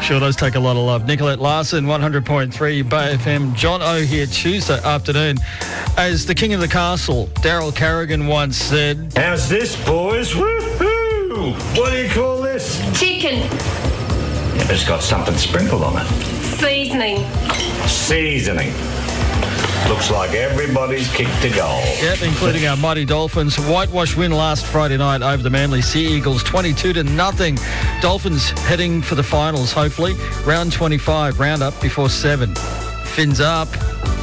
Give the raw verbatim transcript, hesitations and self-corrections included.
Sure does take a lot of love. Nicolette Larson, one hundred point three Bay F M. John O here Tuesday afternoon. As the king of the castle, Daryl Carrigan once said, "How's this, boys? Woohoo! What do you call this?" Chicken. Yeah, it's got something sprinkled on it. Seasoning. Seasoning. Looks like everybody's kicked a goal. Yep, including our mighty Dolphins. Whitewash win last Friday night over the Manly Sea Eagles, twenty-two to nothing. Dolphins heading for the finals, hopefully. Round twenty-five, round up before seven. Fins up.